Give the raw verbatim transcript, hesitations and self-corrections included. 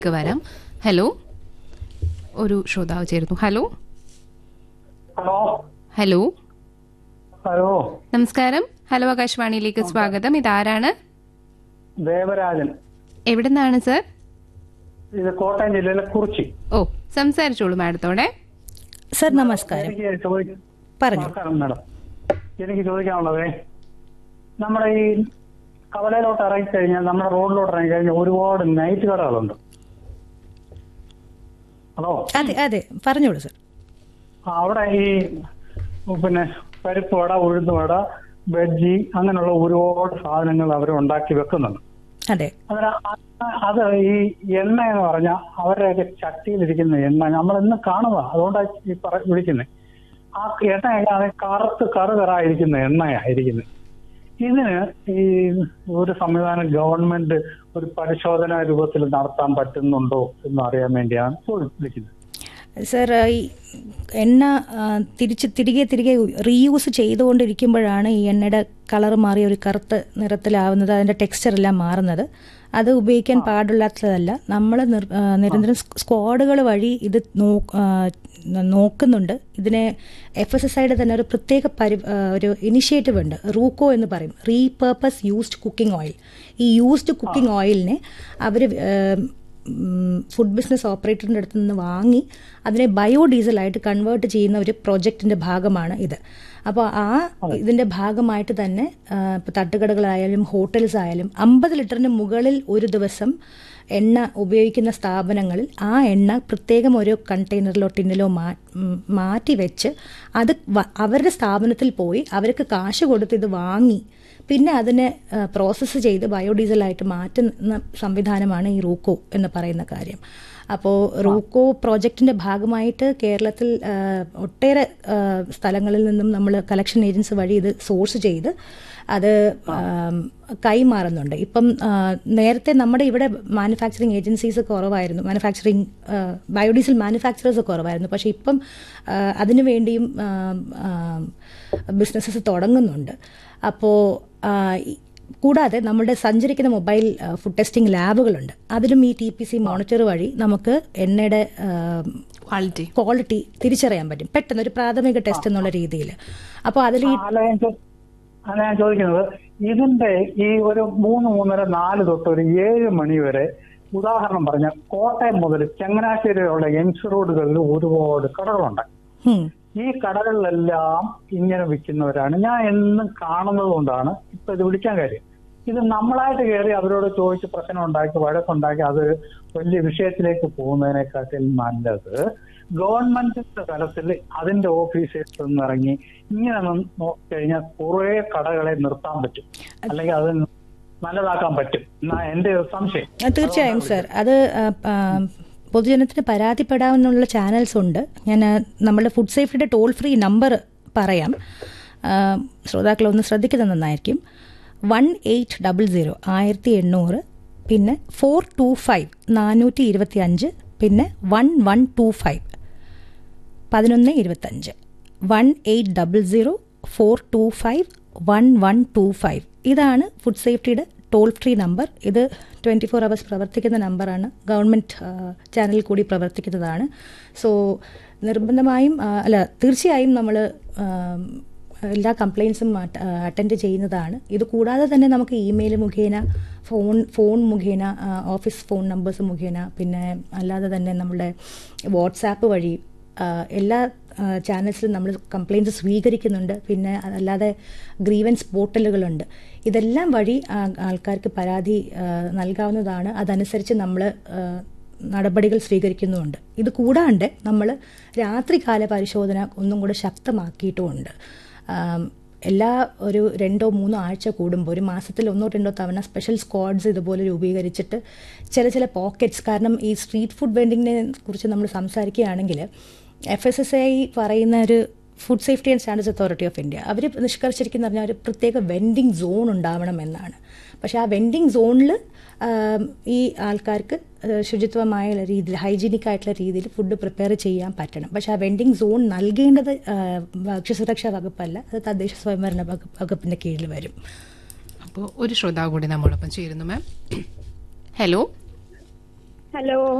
വരാം. ഹലോ, ഒരു ശ്രോതാവ് ചേരുന്നു. ഹലോ ഹലോ ഹലോ ഹലോ നമസ്കാരം. ഹലോ ആകാശവാണിയിലേക്ക് സ്വാഗതം. ഇതാരാണ്? ദേവരാജൻ. എവിടെ നിന്നാണ് സർ? ഇത് കോട്ടയം ജില്ലയിലെ കുറിച്ചി. ഓ, സംസാരിച്ചോളൂ മാഡത്തോടെ. സർ നമസ്കാരം. എനിക്ക് ചോദി- പറഞ്ഞു. നമസ്കാരം മാഡം. എനിക്ക് ചോദിക്കാനുള്ളതേ, നമ്മുടെ ഈ കവലയിലോട്ട് ഇറങ്ങി കഴിഞ്ഞാൽ നമ്മുടെ റോഡിലോട്ട് ഇറങ്ങി കഴിഞ്ഞാൽ ഒരുപാട് നൈറ്റ് കടകളുണ്ട്. ഹലോ, അതെ അതെ പറഞ്ഞോളൂ സർ. ആ, അവിടെ ഈ പിന്നെ പരിപ്പ് വട, ഉഴുന്ന് വട, ബജ്ജി അങ്ങനെയുള്ള ഒരുപാട് സാധനങ്ങൾ അവർ ഉണ്ടാക്കി വെക്കുന്നുണ്ട്. അതെ. അതിന് അത് ഈ എണ്ണ എന്ന് പറഞ്ഞാൽ അവരുടെയൊക്കെ ചട്ടിയിലിരിക്കുന്ന എണ്ണ നമ്മൾ ഇന്ന് കാണുക, അതുകൊണ്ടാണ് ഈ പറ വിളിക്കുന്നത്. ആ എണ്ണയാണ് കറുത്ത് കറു കറായിരിക്കുന്ന എണ്ണയായിരിക്കുന്നത്. ഇതിന് ഈ ഒരു സംവിധാനം ഗവൺമെന്റ് ഒരു പരിശോധനാ രൂപത്തിൽ നടത്താൻ പറ്റുന്നുണ്ടോ എന്ന് അറിയാൻ വേണ്ടിയാണ് വിളിക്കുന്നത്. സർ, ഈ എണ്ണ ആ, തിരിച്ച് തിരികെ തിരികെ റീയൂസ് ചെയ്തുകൊണ്ടിരിക്കുമ്പോഴാണ് ഈ എണ്ണയുടെ കളർ മാറി ഒരു കറുത്ത നിറത്തിലാവുന്നത്, അതിൻ്റെ ടെക്സ്ചർ എല്ലാം മാറുന്നത്. അത് ഉപയോഗിക്കാൻ പാടില്ലാത്തതല്ല. നമ്മൾ നിരന്തരം സ്ക്വാഡുകൾ വഴി ഇത് നോക്കുന്നുണ്ട്. ഇതിനെ എഫ് എസ് എസ് ഐയുടെ തന്നെ ഒരു പ്രത്യേക പരി ഒരു ഇനിഷ്യേറ്റീവ് ഉണ്ട്, റൂക്കോ എന്ന് പറയും, റീപർപ്പസ് യൂസ്ഡ് കുക്കിംഗ് ഓയിൽ. ഈ യൂസ്ഡ് കുക്കിംഗ് ഓയിലിനെ അവർ ഫുഡ് ബിസിനസ് ഓപ്പറേറ്ററിൻ്റെ അടുത്ത് നിന്ന് വാങ്ങി അതിനെ ബയോഡീസലായിട്ട് കൺവേർട്ട് ചെയ്യുന്ന ഒരു പ്രോജക്റ്റിൻ്റെ ഭാഗമാണ് ഇത്. അപ്പോൾ ആ ഇതിൻ്റെ ഭാഗമായിട്ട് തന്നെ ഇപ്പോൾ തട്ടുകടകളായാലും ഹോട്ടൽസ് ആയാലും അമ്പത് ലിറ്ററിന് മുകളിൽ ഒരു ദിവസം എണ്ണ ഉപയോഗിക്കുന്ന സ്ഥാപനങ്ങളിൽ ആ എണ്ണ പ്രത്യേകം ഒരു കണ്ടെയ്നറിലോ ടിന്നിലോ മാറ്റി വെച്ച് അത് അവരുടെ സ്ഥാപനത്തിൽ പോയി അവർക്ക് കാശ് കൊടുത്ത് ഇത് വാങ്ങി പിന്നെ അതിനെ പ്രോസസ്സ് ചെയ്ത് ബയോഡീസലായിട്ട് മാറ്റുന്ന സംവിധാനമാണ് ഈ റൂക്കോ എന്ന് പറയുന്ന കാര്യം. അപ്പോൾ റൂക്കോ പ്രോജക്റ്റിൻ്റെ ഭാഗമായിട്ട് കേരളത്തിൽ ഒട്ടേറെ സ്ഥലങ്ങളിൽ നിന്നും നമ്മൾ കളക്ഷൻ ഏജൻസി വഴി ഇത് സോഴ്സ് ചെയ്ത് അത് കൈമാറുന്നുണ്ട്. ഇപ്പം നേരത്തെ നമ്മുടെ ഇവിടെ മാനുഫാക്ചറിങ് ഏജൻസീസ് കുറവായിരുന്നു, മാനുഫാക്ചറിങ് ബയോഡീസൽ മാനുഫാക്ചറേഴ്സ് കുറവായിരുന്നു. പക്ഷേ ഇപ്പം അതിനു വേണ്ടിയും ബിസിനസ്സസ് തുടങ്ങുന്നുണ്ട്. അപ്പോൾ കൂടാതെ നമ്മുടെ സഞ്ചരിക്കുന്ന മൊബൈൽ ഫുഡ് ടെസ്റ്റിംഗ് ലാബുകളുണ്ട്. അതിലും ഈ ടി പി സി മോണിറ്റർ വഴി നമുക്ക് എണ്ണയുടെ ക്വാളിറ്റി ക്വാളിറ്റി തിരിച്ചറിയാൻ പറ്റും പെട്ടെന്ന്, ഒരു പ്രാഥമിക ടെസ്റ്റ് എന്നുള്ള രീതിയിൽ. അപ്പോൾ അതിൽ അല്ല ഞാൻ ചോദിക്കുന്നത്, ഇതിന്റെ ഈ ഒരു മൂന്ന് മൂന്നര നാല് തൊട്ട് ഒരു ഏഴ് മണി വരെ, ഉദാഹരണം പറഞ്ഞാൽ കോട്ടയം മുതൽ ചങ്ങനാശ്ശേരിയുള്ള എംസ് റോഡുകളിൽ ഒരുപാട് കടകളുണ്ട്. ഈ കടകളിലെല്ലാം ഇങ്ങനെ വിൽക്കുന്നവരാണ് ഞാൻ എന്നും കാണുന്നത് കൊണ്ടാണ് ഇപ്പൊ ഇത് വിളിക്കാൻ കാര്യം. ഇത് നമ്മളായിട്ട് കയറി അവരോട് ചോദിച്ച് പ്രശ്നം ഉണ്ടാക്കി വഴക്കുണ്ടാക്കി അത് വലിയ വിഷയത്തിലേക്ക് പോകുന്നതിനെക്കാട്ടിൽ നല്ലത് ഗവൺമെന്റിന്റെ തലത്തിൽ അതിന്റെ ഓഫീസേഴ്സ് ഒന്നിറങ്ങി ഇങ്ങനെ നോക്കിക്കഴിഞ്ഞാൽ കുറെ കടകളെ നിർത്താൻ പറ്റും, അല്ലെങ്കിൽ അത് നല്ലതാക്കാൻ പറ്റും എന്നാ എന്റെ സംശയം. തീർച്ചയായും സർ, അത് പൊതുജനത്തിന് പരാതിപ്പെടാവുന്നുള്ള ചാനൽസ് ഉണ്ട്. ഞാൻ നമ്മളുടെ ഫുഡ് സേഫ്റ്റിയുടെ ടോൾ ഫ്രീ നമ്പർ പറയാം, ശ്രോതാക്കൾ ഒന്ന് ശ്രദ്ധിക്കുന്നത് നന്നായിരിക്കും. വൺ എയ്റ്റ് ഡബിൾ സീറോ ആയിരത്തി എണ്ണൂറ് പിന്നെ ഫോർ ടു ഫൈവ് നാനൂറ്റി ഇരുപത്തി അഞ്ച് പിന്നെ വൺ വൺ ടു ഫൈവ് പതിനൊന്ന് ഇരുപത്തഞ്ച്. One eight double zero four to five one one two five ഇതാണ് ഫുഡ് സേഫ്റ്റിയുടെ ടോൾ ഫ്രീ നമ്പർ. ഇത് ട്വൻറ്റി ഫോർ അവേഴ്സ് പ്രവർത്തിക്കുന്ന നമ്പറാണ്, ഗവൺമെൻറ് ചാനലിൽ കൂടി പ്രവർത്തിക്കുന്നതാണ്. സോ നിർബന്ധമായും അല്ല തീർച്ചയായും നമ്മൾ എല്ലാ കംപ്ലയിൻസും അറ്റൻഡ് ചെയ്യുന്നതാണ്. ഇത് കൂടാതെ തന്നെ നമുക്ക് ഇമെയിൽ മുഖേന, ഫോൺ ഫോൺ മുഖേന, ഓഫീസ് ഫോൺ നമ്പേഴ്സ് മുഖേന, പിന്നെ അല്ലാതെ തന്നെ നമ്മുടെ വാട്സാപ്പ് വഴി എല്ലാ ചാനൽസിലും നമ്മൾ കംപ്ലയിൻറ്റ്സ് സ്വീകരിക്കുന്നുണ്ട്. പിന്നെ അല്ലാതെ ഗ്രീവൻസ് പോർട്ടലുകളുണ്ട്. ഇതെല്ലാം വഴി ആൾക്കാർക്ക് പരാതി നൽകാവുന്നതാണ്. അതനുസരിച്ച് നമ്മൾ നടപടികൾ സ്വീകരിക്കുന്നുമുണ്ട്. ഇത് കൂടാണ്ട് നമ്മൾ രാത്രികാല പരിശോധന ഒന്നും കൂടെ ശക്തമാക്കിയിട്ടുമുണ്ട്. എല്ലാ ഒരു രണ്ടോ മൂന്നോ ആഴ്ച കൂടുമ്പോൾ, ഒരു മാസത്തിൽ ഒന്നോ രണ്ടോ തവണ സ്പെഷ്യൽ സ്ക്വാഡ്സ് ഇതുപോലെ രൂപീകരിച്ചിട്ട് ചില ചില പോക്കറ്റ്സ്, കാരണം ഈ സ്ട്രീറ്റ് ഫുഡ് വെൻഡിങ്ങിനെ കുറിച്ച് നമ്മൾ സംസാരിക്കുകയാണെങ്കിൽ എഫ് എസ് എസ് ഐ പറയുന്ന ഒരു food safety and standards authority of India അവർ നിഷ്കർഷിച്ചിരിക്കുന്ന പറഞ്ഞാൽ ഒരു പ്രത്യേക വെൻഡിങ് സോൺ ഉണ്ടാവണം എന്നാണ്. പക്ഷേ ആ വെൻഡിങ് സോണിൽ ഈ ആൾക്കാർക്ക് ശുചിത്വമായ രീതിയിൽ, ഹൈജീനിക് ആയിട്ടുള്ള രീതിയിൽ ഫുഡ് പ്രിപ്പയർ ചെയ്യാൻ പറ്റണം. പക്ഷേ ആ വെൻഡിങ് സോൺ നൽകേണ്ടത് ഭക്ഷ്യസുരക്ഷാ വകുപ്പല്ല, അത് തദ്ദേശ സ്വയംഭരണ വകുപ്പിൻ്റെ കീഴിൽ വരും. അപ്പോൾ ഒരു ശ്രോതാവ് കൂടി നമ്മോടൊപ്പം ചേരുന്നു. Ma'am hello hello